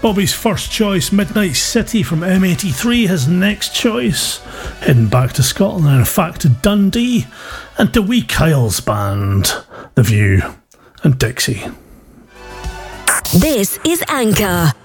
Bobby's first choice, Midnight City from M83. His next choice, heading back to Scotland and in fact to Dundee, and to wee Kyle's band, The View and Dixie. This is Anchor.